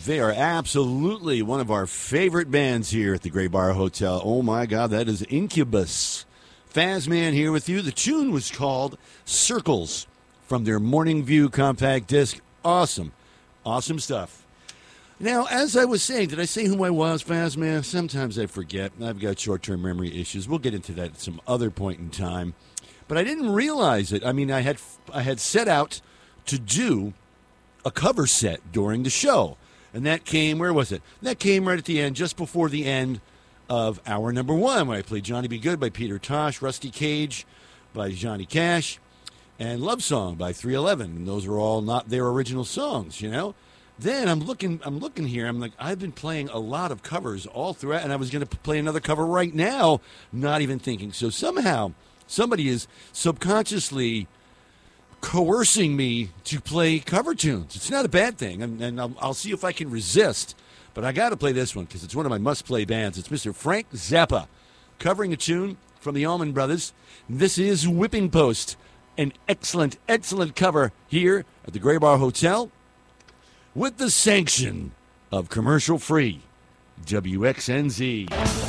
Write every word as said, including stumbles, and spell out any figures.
They are absolutely one of our favorite bands here at the Gray Bar Hotel. Oh, my God, that is Incubus. Fazman here with you. The tune was called Circles from their Morning View compact disc. Awesome. Awesome stuff. Now, as I was saying, did I say who I was, Fazman? Sometimes I forget. I've got short-term memory issues. We'll get into that at some other point in time. But I didn't realize it. I mean, I had I had set out to do a cover set during the show. And that came, where was it? That came right at the end, just before the end of hour number one, where I played Johnny Be Good by Peter Tosh, Rusty Cage by Johnny Cash, and Love Song by three eleven. And those are all not their original songs, you know? Then I'm looking I'm looking here, I'm like, I've been playing a lot of covers all throughout, and I was going to play another cover right now, not even thinking. So somehow, somebody is subconsciously coercing me to play cover tunes. It's not a bad thing, and, and I'll, I'll see if I can resist. But I got to play this one because it's one of my must-play bands. It's Mister Frank Zappa covering a tune from the Allman Brothers. This is Whipping Post, an excellent, excellent cover here at the Gray Bar Hotel with the sanction of commercial-free W X N Z.